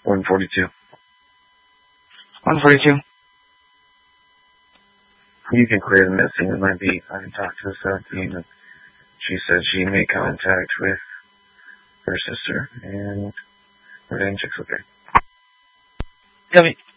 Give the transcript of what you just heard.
142. 142. You can clear the missing with my beat. I can talk to the SWAT team, and she said she made contact with her sister, and everything checks okay. Copy.